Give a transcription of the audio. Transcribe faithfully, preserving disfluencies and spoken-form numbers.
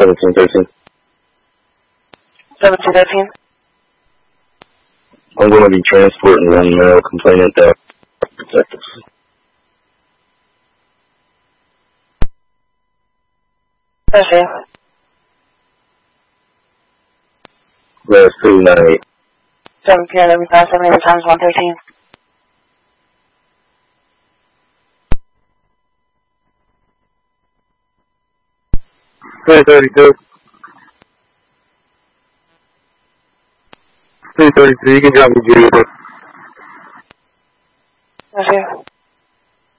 seventeen thirteen. seventeen thirteen. I'm going to be transporting one male complainant that protective. Okay. Last two nine eight. seven P M W five seven eight times one thirteen. three thirty-two. three thirty-two, you can drop me G. Okay.